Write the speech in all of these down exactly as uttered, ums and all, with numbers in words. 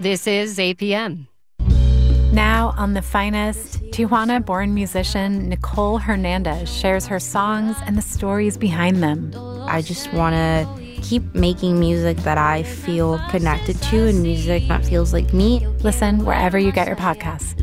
This is A P M. Now on The Finest, Tijuana-born musician Nicole Hernandez shares her songs and the stories behind them. I just want to keep making music that I feel connected to and music that feels like me. Listen wherever you get your podcasts.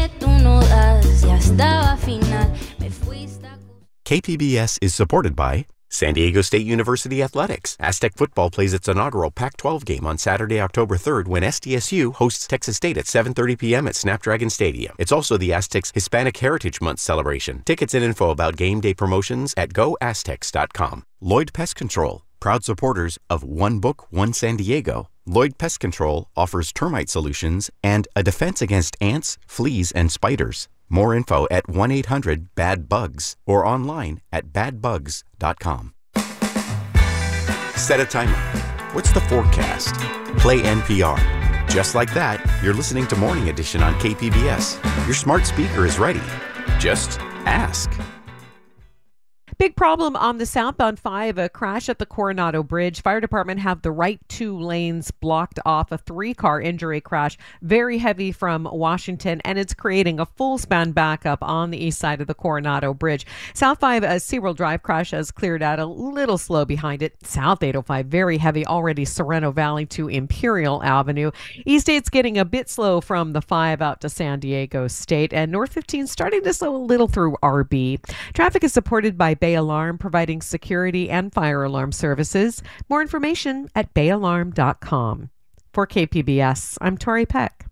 K P B S is supported by San Diego State University Athletics. Aztec football plays its inaugural Pac twelve game on Saturday, October third, when S D S U hosts Texas State at seven thirty p.m. at Snapdragon Stadium. It's also the Aztecs Hispanic Heritage Month celebration. Tickets and info about game day promotions at go aztecs dot com. Lloyd Pest Control, proud supporters of One Book, One San Diego. Lloyd Pest Control offers termite solutions and a defense against ants, fleas, and spiders. More info at one eight hundred bad bugs or online at bad bugs dot com. Set a timer. What's the forecast? Play N P R. Just like that, you're listening to Morning Edition on K P B S. Your smart speaker is ready. Just ask. Big problem on the southbound five, a crash at the Coronado Bridge. Fire department have the right two lanes blocked off. A three-car injury crash, very heavy from Washington, and it's creating a full span backup on the east side of the Coronado Bridge. South five, a SeaWorld Drive crash has cleared out, a little slow behind it. South eight oh five, very heavy already Sereno Valley to Imperial Avenue. East eight's getting a bit slow from the five out to San Diego State, and North fifteen starting to slow a little through R B. Traffic is supported by Bay Alarm, providing security and fire alarm services. More information at bay alarm dot com. For K P B S, I'm Tori Peck.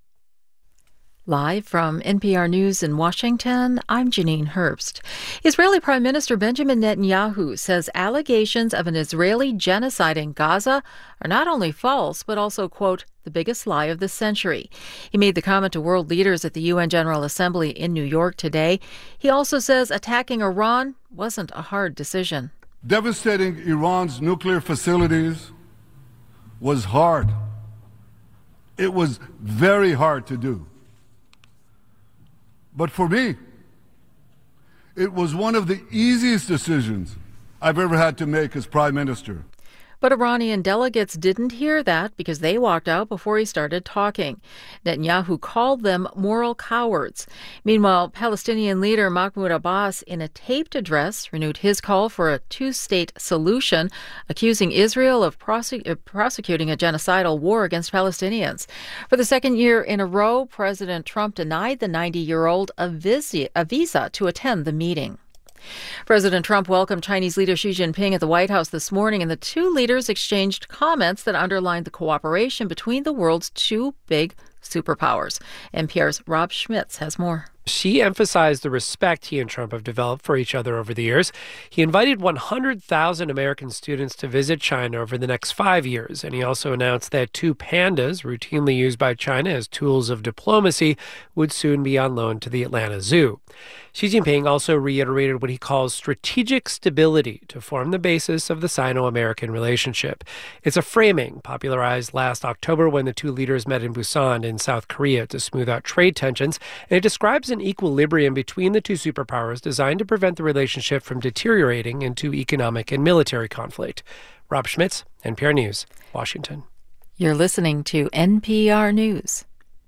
Live from N P R News in Washington, I'm Janine Herbst. Israeli Prime Minister Benjamin Netanyahu says allegations of an Israeli genocide in Gaza are not only false, but also, quote, the biggest lie of the century. He made the comment to world leaders at the U N General Assembly in New York today. He also says attacking Iran wasn't a hard decision. Devastating Iran's nuclear facilities was hard. It was very hard to do. But for me, it was one of the easiest decisions I've ever had to make as Prime Minister. But Iranian delegates didn't hear that because they walked out before he started talking. Netanyahu called them moral cowards. Meanwhile, Palestinian leader Mahmoud Abbas, in a taped address, renewed his call for a two-state solution, accusing Israel of prosec- prosecuting a genocidal war against Palestinians. For the second year in a row, President Trump denied the ninety-year-old a visa, a visa to attend the meeting. President Trump welcomed Chinese leader Xi Jinping at the White House this morning, and the two leaders exchanged comments that underlined the cooperation between the world's two big superpowers. N P R's Rob Schmitz has more. Xi emphasized the respect he and Trump have developed for each other over the years. He invited one hundred thousand American students to visit China over the next five years, and he also announced that two pandas, routinely used by China as tools of diplomacy, would soon be on loan to the Atlanta Zoo. Xi Jinping also reiterated what he calls strategic stability to form the basis of the Sino-American relationship. It's a framing popularized last October when the two leaders met in Busan in South Korea to smooth out trade tensions, and it describes an equilibrium between the two superpowers designed to prevent the relationship from deteriorating into economic and military conflict. Rob Schmitz, N P R News, Washington. You're listening to N P R News.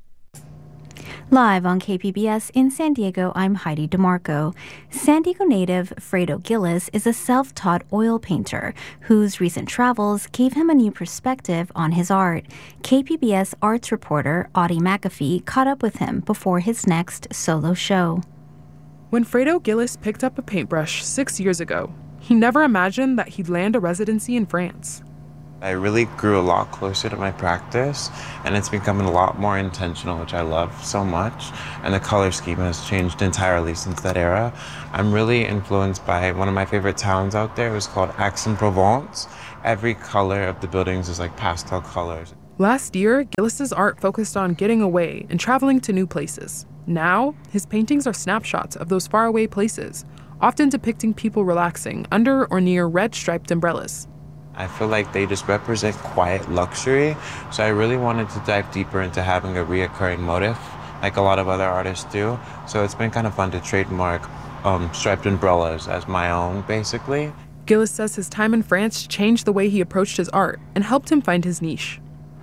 Live on K P B S in San Diego, I'm Heidi DeMarco. San Diego native Fredo Gillis is a self-taught oil painter whose recent travels gave him a new perspective on his art. K P B S arts reporter Audie McAfee caught up with him before his next solo show. When Fredo Gillis picked up a paintbrush six years ago, he never imagined that he'd land a residency in France. I really grew a lot closer to my practice, and it's becoming a lot more intentional, which I love so much. And the color scheme has changed entirely since that era. I'm really influenced by one of my favorite towns out there. It was called Aix-en-Provence. Every color of the buildings is like pastel colors. Last year, Gillis's art focused on getting away and traveling to new places. Now, his paintings are snapshots of those faraway places, often depicting people relaxing under or near red striped umbrellas. I feel like they just represent quiet luxury, so I really wanted to dive deeper into having a reoccurring motif, like a lot of other artists do. So it's been kind of fun to trademark um, striped umbrellas as my own, basically. Gillis says his time in France changed the way he approached his art and helped him find his niche.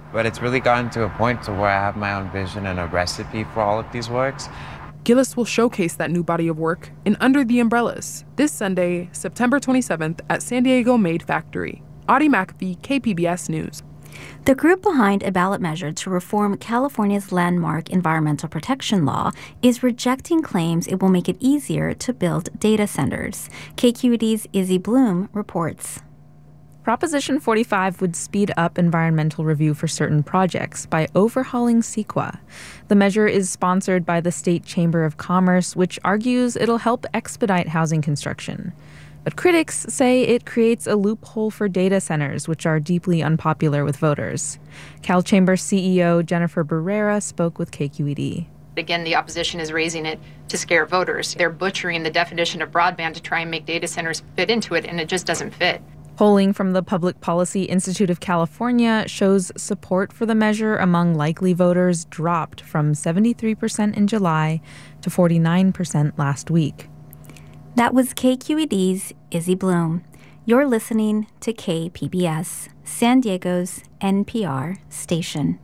But it's really gotten to a point to where I have my own vision and a recipe for all of these works. Gillis will showcase that new body of work in Under the Umbrellas this Sunday, September twenty-seventh at San Diego Made Factory. Audie McAfee, K P B S News. The group behind a ballot measure to reform California's landmark environmental protection law is rejecting claims it will make it easier to build data centers. K Q E D's Izzy Bloom reports. Proposition forty-five would speed up environmental review for certain projects by overhauling CEQA. The measure is sponsored by the State Chamber of Commerce, which argues it'll help expedite housing construction. But critics say it creates a loophole for data centers, which are deeply unpopular with voters. CalChamber C E O Jennifer Barrera spoke with K Q E D. Again, the opposition is raising it to scare voters. They're butchering the definition of broadband to try and make data centers fit into it, and it just doesn't fit. Polling from the Public Policy Institute of California shows support for the measure among likely voters dropped from seventy-three percent in July to forty-nine percent last week. That was K Q E D's Izzy Bloom. You're listening to K P B S, San Diego's N P R station.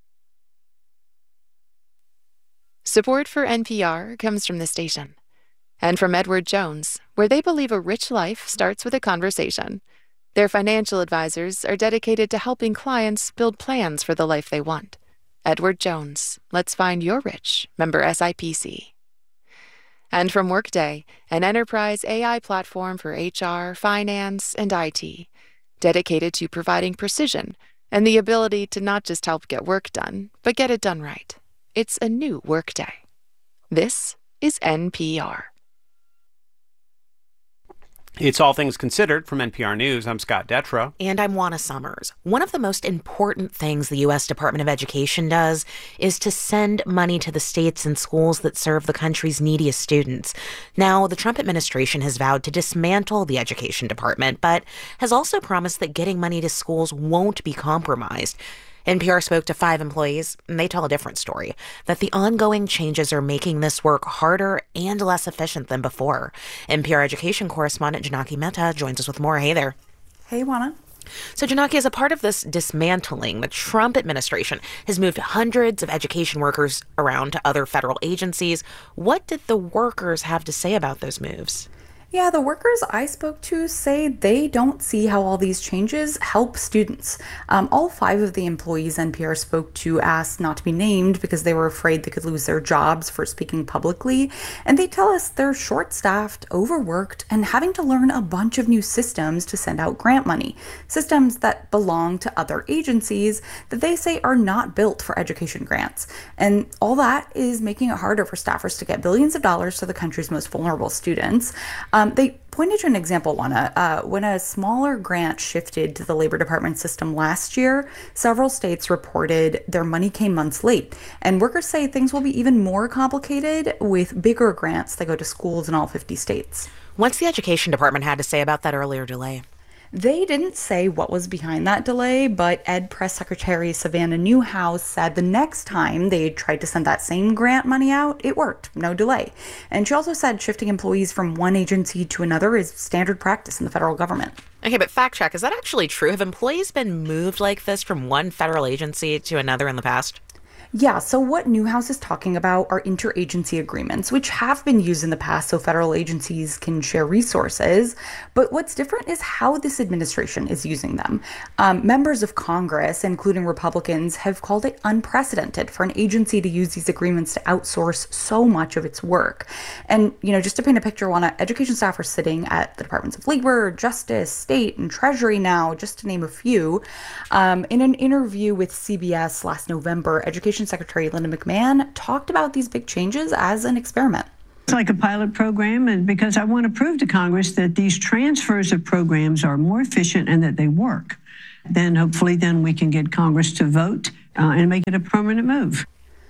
Support for N P R comes from the station and from Edward Jones, where they believe a rich life starts with a conversation. Their financial advisors are dedicated to helping clients build plans for the life they want. Edward Jones, let's find your rich. Member S I P C. And from Workday, an enterprise A I platform for H R, finance, and I T, dedicated to providing precision and the ability to not just help get work done, but get it done right. It's a new Workday. This is N P R. It's All Things Considered from N P R News. I'm Scott Detrow. And I'm Juana Summers. One of the most important things the U S Department of Education does is to send money to the states and schools that serve the country's neediest students. Now, the Trump administration has vowed to dismantle the Education Department, but has also promised that getting money to schools won't be compromised. N P R spoke to five employees, and they tell a different story, that the ongoing changes are making this work harder and less efficient than before. N P R education correspondent Janaki Mehta joins us with more. Hey there. Hey, Juana. So, Janaki, as a part of this dismantling, the Trump administration has moved hundreds of education workers around to other federal agencies. What did the workers have to say about those moves? Yeah, the workers I spoke to say they don't see how all these changes help students. Um, all five of the employees N P R spoke to asked not to be named because they were afraid they could lose their jobs for speaking publicly. And they tell us they're short-staffed, overworked, and having to learn a bunch of new systems to send out grant money. Systems that belong to other agencies that they say are not built for education grants. And all that is making it harder for staffers to get billions of dollars to the country's most vulnerable students. Um, Um, they pointed to an example, Juana. Uh, when a smaller grant shifted to the Labor Department system last year, several states reported their money came months late. And workers say things will be even more complicated with bigger grants that go to schools in all fifty states. What's the Education Department had to say about that earlier delay? They didn't say what was behind that delay, but Ed Press Secretary Savannah Newhouse said the next time they tried to send that same grant money out, it worked, no delay. And she also said shifting employees from one agency to another is standard practice in the federal government. Okay, but fact check, is that actually true? Have employees been moved like this from one federal agency to another in the past? Yeah, so what Newhouse is talking about are interagency agreements, which have been used in the past so federal agencies can share resources. But what's different is how this administration is using them. Um, members of Congress, including Republicans, have called it unprecedented for an agency to use these agreements to outsource so much of its work. And, you know, just to paint a picture, Juana, education staff are sitting at the Departments of Labor, Justice, State, and Treasury now, just to name a few. Um, in an interview with C B S last November, Education Secretary Linda McMahon talked about these big changes as an experiment. It's like a pilot program, and because I want to prove to Congress that these transfers of programs are more efficient and that they work. Then hopefully then we can get Congress to vote uh, and make it a permanent move.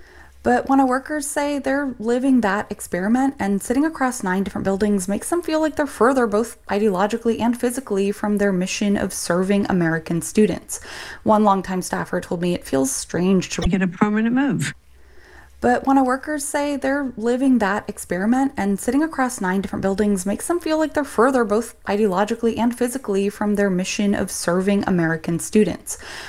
But when our workers say they're living that experiment, and sitting across nine different buildings makes them feel like they're further, both ideologically and physically, from their mission of serving American students. One longtime staffer told me it feels strange to get a permanent move. But when our workers say they're living that experiment, and sitting across nine different buildings makes them feel like they're further, both ideologically and physically, from their mission of serving American students.